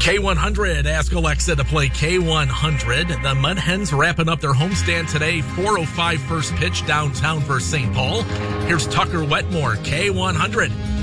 K100, ask Alexa to play K100. The Mud Hens wrapping up their homestand today, 4:05 first pitch downtown versus St. Paul. Here's Tucker Wetmore, K100.